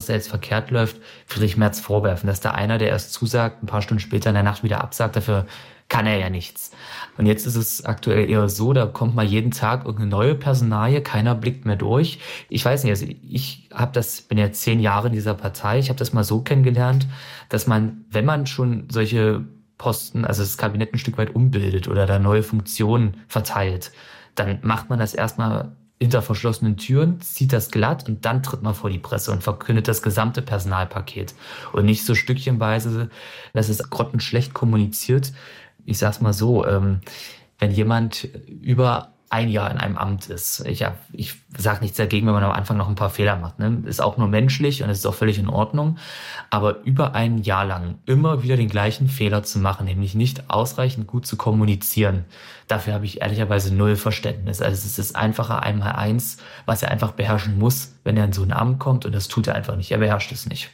jetzt verkehrt läuft, Friedrich Merz vorwerfen. Das ist da einer, der erst zusagt, ein paar Stunden später in der Nacht wieder absagt. Dafür kann er ja nichts. Und jetzt ist es aktuell eher so, da kommt mal jeden Tag irgendeine neue Personalie, keiner blickt mehr durch. Ich weiß nicht, also bin ja 10 Jahre in dieser Partei, ich habe das mal so kennengelernt, dass man, wenn man schon solche Posten, also das Kabinett ein Stück weit umbildet oder da neue Funktionen verteilt, dann macht man das erstmal hinter verschlossenen Türen, zieht das glatt und dann tritt man vor die Presse und verkündet das gesamte Personalpaket. Und nicht so stückchenweise, dass es grottenschlecht kommuniziert. Ich sag's mal so, wenn jemand über ein Jahr in einem Amt ist, ich sage nichts dagegen, wenn man am Anfang noch ein paar Fehler macht, ne? Ist auch nur menschlich und es ist auch völlig in Ordnung. Aber über ein Jahr lang immer wieder den gleichen Fehler zu machen, nämlich nicht ausreichend gut zu kommunizieren, dafür habe ich ehrlicherweise null Verständnis. Also es ist das einfache Einmaleins, was er einfach beherrschen muss, wenn er in so ein Amt kommt, und das tut er einfach nicht. Er beherrscht es nicht.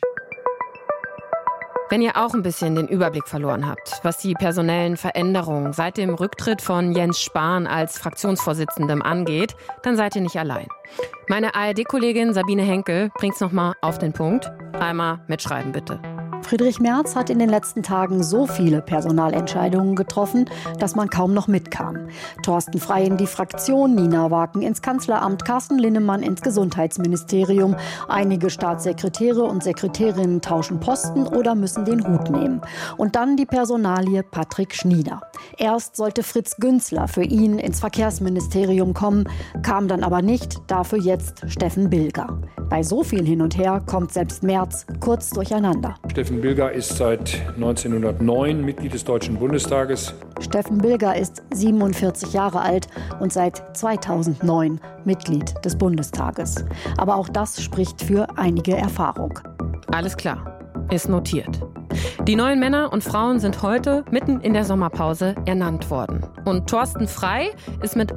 Wenn ihr auch ein bisschen den Überblick verloren habt, was die personellen Veränderungen seit dem Rücktritt von Jens Spahn als Fraktionsvorsitzendem angeht, dann seid ihr nicht allein. Meine ARD-Kollegin Sabine Henkel bringt's noch mal auf den Punkt. Einmal mitschreiben, bitte. Friedrich Merz hat in den letzten Tagen so viele Personalentscheidungen getroffen, dass man kaum noch mitkam. Thorsten Frey in die Fraktion, Nina Waken ins Kanzleramt, Carsten Linnemann ins Gesundheitsministerium. Einige Staatssekretäre und Sekretärinnen tauschen Posten oder müssen den Hut nehmen. Und dann die Personalie Patrick Schnieder. Erst sollte Fritz Günzler für ihn ins Verkehrsministerium kommen, kam dann aber nicht, dafür jetzt Steffen Bilger. Bei so viel hin und her kommt selbst Merz kurz durcheinander. Steffen Bilger ist seit 1909 Mitglied des Deutschen Bundestages. Steffen Bilger ist 47 Jahre alt und seit 2009 Mitglied des Bundestages. Aber auch das spricht für einige Erfahrung. Alles klar, ist notiert. Die neuen Männer und Frauen sind heute mitten in der Sommerpause ernannt worden. Und Thorsten Frey ist mit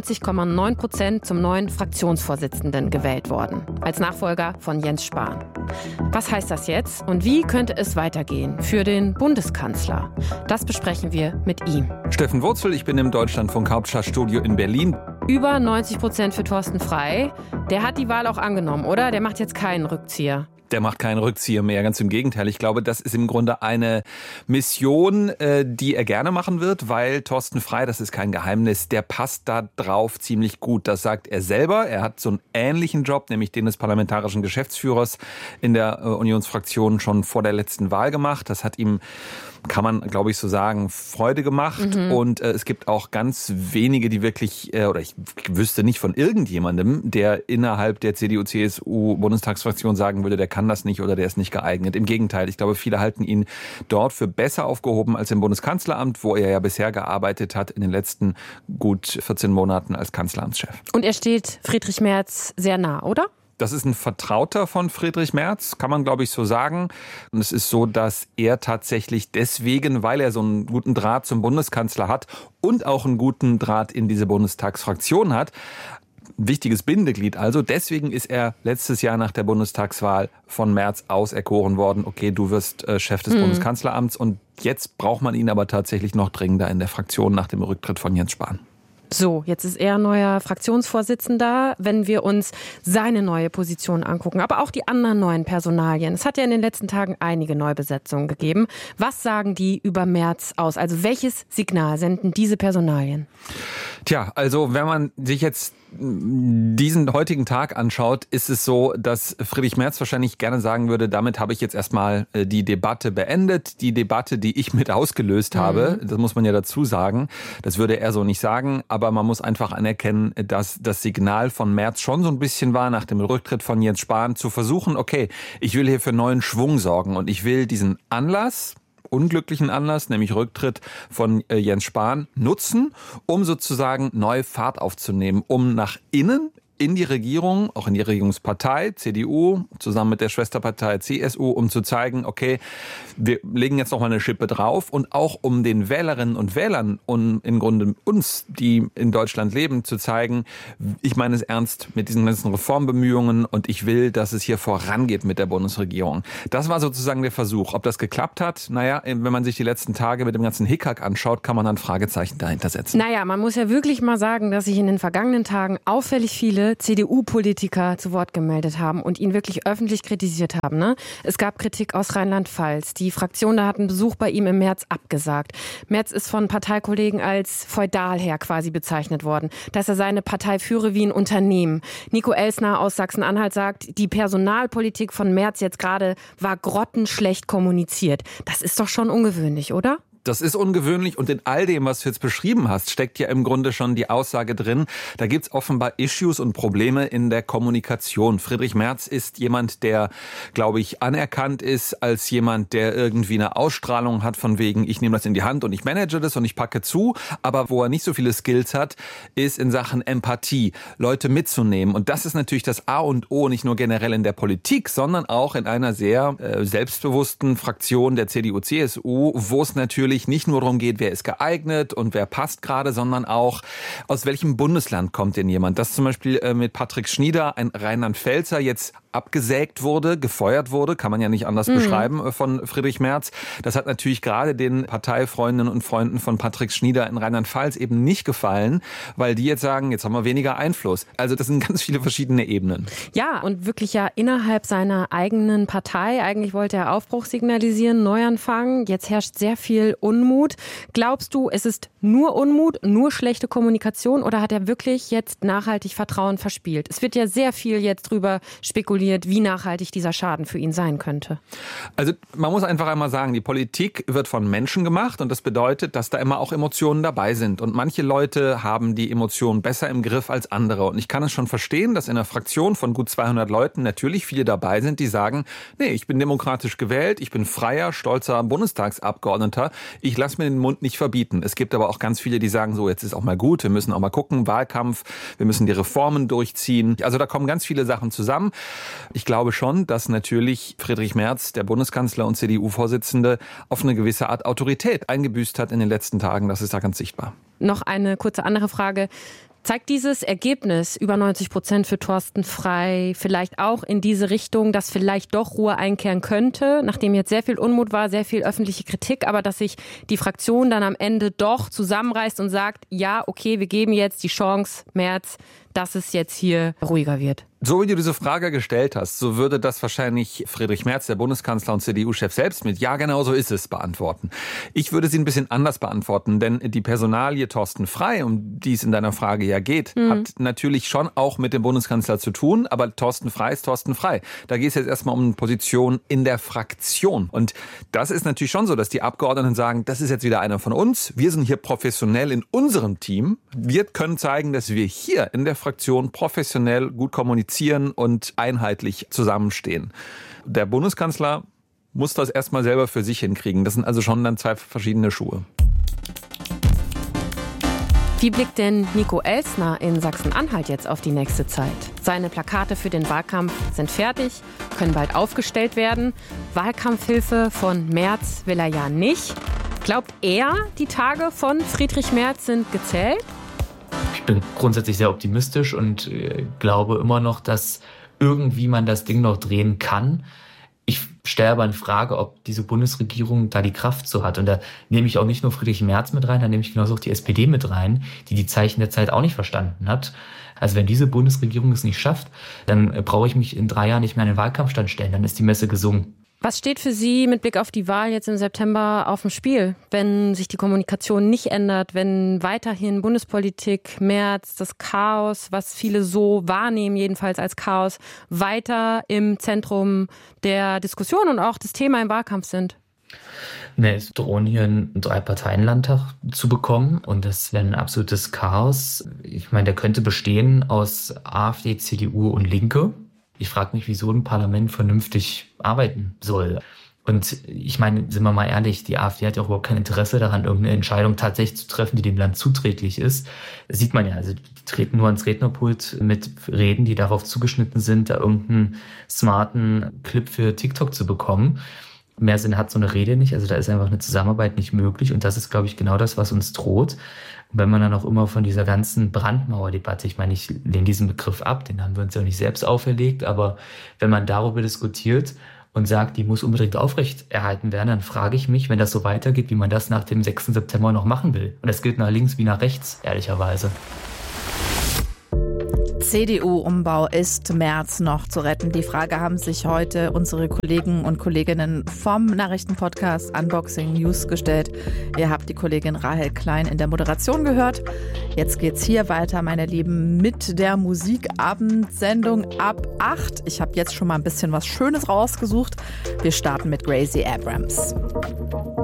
91,9% zum neuen Fraktionsvorsitzenden gewählt worden. Als Nachfolger von Jens Spahn. Was heißt das jetzt und wie könnte es weitergehen für den Bundeskanzler? Das besprechen wir mit ihm. Steffen Wurzel, ich bin im Deutschlandfunk Hauptstadtstudio in Berlin. Über 90% für Thorsten Frey. Der hat die Wahl auch angenommen, oder? Der macht jetzt keinen Rückzieher. Der macht keinen Rückzieher mehr, ganz im Gegenteil. Ich glaube, das ist im Grunde eine Mission, die er gerne machen wird, weil Thorsten Frey, das ist kein Geheimnis, der passt da drauf ziemlich gut. Das sagt er selber. Er hat so einen ähnlichen Job, nämlich den des parlamentarischen Geschäftsführers in der Unionsfraktion schon vor der letzten Wahl gemacht. Das hat ihm, kann man, glaube ich, so sagen, Freude gemacht. Und es gibt auch ganz wenige, die wirklich, oder ich wüsste nicht von irgendjemandem, der innerhalb der CDU-CSU-Bundestagsfraktion sagen würde, der kann das nicht oder der ist nicht geeignet. Im Gegenteil, ich glaube, viele halten ihn dort für besser aufgehoben als im Bundeskanzleramt, wo er ja bisher gearbeitet hat in den letzten gut 14 Monaten als Kanzleramtschef. Und er steht Friedrich Merz sehr nah, oder? Das ist ein Vertrauter von Friedrich Merz, kann man, glaube ich, so sagen. Und es ist so, dass er tatsächlich deswegen, weil er so einen guten Draht zum Bundeskanzler hat und auch einen guten Draht in diese Bundestagsfraktion hat, wichtiges Bindeglied also. Deswegen ist er letztes Jahr nach der Bundestagswahl von Merz auserkoren worden. Okay, du wirst Chef des Bundeskanzleramts. Und jetzt braucht man ihn aber tatsächlich noch dringender in der Fraktion nach dem Rücktritt von Jens Spahn. So, jetzt ist er neuer Fraktionsvorsitzender, wenn wir uns seine neue Position angucken, aber auch die anderen neuen Personalien. Es hat ja in den letzten Tagen einige Neubesetzungen gegeben. Was sagen die über Merz aus? Also welches Signal senden diese Personalien? Tja, also wenn man sich jetzt diesen heutigen Tag anschaut, ist es so, dass Friedrich Merz wahrscheinlich gerne sagen würde, damit habe ich jetzt erstmal die Debatte beendet. Die Debatte, die ich mit ausgelöst habe, das muss man ja dazu sagen. Das würde er so nicht sagen, aber man muss einfach anerkennen, dass das Signal von Merz schon so ein bisschen war, nach dem Rücktritt von Jens Spahn zu versuchen, okay, ich will hier für neuen Schwung sorgen und ich will diesen Anlass, unglücklichen Anlass, nämlich Rücktritt von Jens Spahn, nutzen, um sozusagen neu Fahrt aufzunehmen, um nach innen in die Regierung, auch in die Regierungspartei, CDU, zusammen mit der Schwesterpartei CSU, um zu zeigen, okay, wir legen jetzt noch mal eine Schippe drauf und auch um den Wählerinnen und Wählern und im Grunde uns, die in Deutschland leben, zu zeigen, ich meine es ernst mit diesen ganzen Reformbemühungen und ich will, dass es hier vorangeht mit der Bundesregierung. Das war sozusagen der Versuch. Ob das geklappt hat, naja, wenn man sich die letzten Tage mit dem ganzen Hickhack anschaut, kann man dann Fragezeichen dahinter setzen. Naja, man muss ja wirklich mal sagen, dass sich in den vergangenen Tagen auffällig viele viele CDU-Politiker zu Wort gemeldet haben und ihn wirklich öffentlich kritisiert haben. Ne? Es gab Kritik aus Rheinland-Pfalz. Die Fraktion da hat einen Besuch bei ihm im März abgesagt. Merz ist von Parteikollegen als Feudalherr quasi bezeichnet worden, dass er seine Partei führe wie ein Unternehmen. Nico Elsner aus Sachsen-Anhalt sagt, die Personalpolitik von Merz jetzt gerade war grottenschlecht kommuniziert. Das ist doch schon ungewöhnlich, oder? Das ist ungewöhnlich und in all dem, was du jetzt beschrieben hast, steckt ja im Grunde schon die Aussage drin, da gibt's offenbar Issues und Probleme in der Kommunikation. Friedrich Merz ist jemand, der, glaube ich, anerkannt ist als jemand, der irgendwie eine Ausstrahlung hat von wegen, ich nehme das in die Hand und ich manage das und ich packe zu, aber wo er nicht so viele Skills hat, ist in Sachen Empathie, Leute mitzunehmen. Und das ist natürlich das A und O, nicht nur generell in der Politik, sondern auch in einer sehr selbstbewussten Fraktion der CDU-CSU, wo es natürlich nicht nur darum geht, wer ist geeignet und wer passt gerade, sondern auch, aus welchem Bundesland kommt denn jemand. Dass zum Beispiel mit Patrick Schnieder ein Rheinland-Pfälzer jetzt abgesägt wurde, gefeuert wurde, kann man ja nicht anders beschreiben von Friedrich Merz. Das hat natürlich gerade den Parteifreundinnen und Freunden von Patrick Schnieder in Rheinland-Pfalz eben nicht gefallen, weil die jetzt sagen, jetzt haben wir weniger Einfluss. Also das sind ganz viele verschiedene Ebenen. Ja, und wirklich ja innerhalb seiner eigenen Partei. Eigentlich wollte er Aufbruch signalisieren, Neuanfang. Jetzt herrscht sehr viel Unmut. Glaubst du, es ist nur Unmut, nur schlechte Kommunikation oder hat er wirklich jetzt nachhaltig Vertrauen verspielt? Es wird ja sehr viel jetzt drüber spekuliert, wie nachhaltig dieser Schaden für ihn sein könnte. Also man muss einfach einmal sagen, die Politik wird von Menschen gemacht und das bedeutet, dass da immer auch Emotionen dabei sind. Und manche Leute haben die Emotionen besser im Griff als andere. Und ich kann es schon verstehen, dass in einer Fraktion von gut 200 Leuten natürlich viele dabei sind, die sagen, nee, ich bin demokratisch gewählt, ich bin freier, stolzer Bundestagsabgeordneter, ich lasse mir den Mund nicht verbieten. Es gibt aber auch ganz viele, die sagen, so jetzt ist auch mal gut, wir müssen auch mal gucken, Wahlkampf, wir müssen die Reformen durchziehen. Also da kommen ganz viele Sachen zusammen. Ich glaube schon, dass natürlich Friedrich Merz, der Bundeskanzler und CDU-Vorsitzende, auf eine gewisse Art Autorität eingebüßt hat in den letzten Tagen. Das ist da ganz sichtbar. Noch eine kurze andere Frage. Zeigt dieses Ergebnis, über 90% für Thorsten Frey, vielleicht auch in diese Richtung, dass vielleicht doch Ruhe einkehren könnte, nachdem jetzt sehr viel Unmut war, sehr viel öffentliche Kritik, aber dass sich die Fraktion dann am Ende doch zusammenreißt und sagt, ja, okay, wir geben jetzt die Chance, Merz, dass es jetzt hier ruhiger wird? So wie du diese Frage gestellt hast, so würde das wahrscheinlich Friedrich Merz, der Bundeskanzler und CDU-Chef selbst mit "Ja, genau so ist es" beantworten. Ich würde sie ein bisschen anders beantworten, denn die Personalie Thorsten Frey, um die es in deiner Frage ja geht, hat natürlich schon auch mit dem Bundeskanzler zu tun, aber Thorsten Frey ist Thorsten Frey. Da geht es jetzt erstmal um eine Position in der Fraktion. Und das ist natürlich schon so, dass die Abgeordneten sagen, das ist jetzt wieder einer von uns, wir sind hier professionell in unserem Team, wir können zeigen, dass wir hier in der Fraktion professionell gut kommunizieren und einheitlich zusammenstehen. Der Bundeskanzler muss das erstmal selber für sich hinkriegen. Das sind also schon dann zwei verschiedene Schuhe. Wie blickt denn Nico Elsner in Sachsen-Anhalt jetzt auf die nächste Zeit? Seine Plakate für den Wahlkampf sind fertig, können bald aufgestellt werden. Wahlkampfhilfe von Merz will er ja nicht. Glaubt er, die Tage von Friedrich Merz sind gezählt? Ich bin grundsätzlich sehr optimistisch und glaube immer noch, dass irgendwie man das Ding noch drehen kann. Ich stelle aber in Frage, ob diese Bundesregierung da die Kraft so hat. Und da nehme ich auch nicht nur Friedrich Merz mit rein, da nehme ich genauso auch die SPD mit rein, die Zeichen der Zeit auch nicht verstanden hat. Also wenn diese Bundesregierung es nicht schafft, dann brauche ich mich in 3 Jahren nicht mehr an den Wahlkampfstand stellen, dann ist die Messe gesungen. Was steht für Sie mit Blick auf die Wahl jetzt im September auf dem Spiel, wenn sich die Kommunikation nicht ändert, wenn weiterhin Bundespolitik, Merz, das Chaos, was viele so wahrnehmen, jedenfalls als Chaos, weiter im Zentrum der Diskussion und auch des Thema im Wahlkampf sind? Es drohen hier einen 3-Parteien-Landtag zu bekommen und das wäre ein absolutes Chaos. Ich meine, der könnte bestehen aus AfD, CDU und Linke. Ich frage mich, wieso ein Parlament vernünftig arbeiten soll. Und ich meine, sind wir mal ehrlich, die AfD hat ja auch überhaupt kein Interesse daran, irgendeine Entscheidung tatsächlich zu treffen, die dem Land zuträglich ist. Das sieht man ja, also die treten nur ans Rednerpult mit Reden, die darauf zugeschnitten sind, da irgendeinen smarten Clip für TikTok zu bekommen. Mehr Sinn hat so eine Rede nicht, also da ist einfach eine Zusammenarbeit nicht möglich und das ist, glaube ich, genau das, was uns droht. Und wenn man dann auch immer von dieser ganzen Brandmauerdebatte, ich meine, ich lehne diesen Begriff ab, den haben wir uns ja auch nicht selbst auferlegt, aber wenn man darüber diskutiert und sagt, die muss unbedingt aufrechterhalten werden, dann frage ich mich, wenn das so weitergeht, wie man das nach dem 6. September noch machen will. Und das gilt nach links wie nach rechts, ehrlicherweise. CDU-Umbau, ist Merz noch zu retten? Die Frage haben sich heute unsere Kollegen und Kolleginnen vom Nachrichtenpodcast Unboxing News gestellt. Ihr habt die Kollegin Rahel Klein in der Moderation gehört. Jetzt geht's hier weiter, meine Lieben, mit der Musikabendsendung ab 8. Ich habe jetzt schon mal ein bisschen was Schönes rausgesucht. Wir starten mit Gracie Abrams.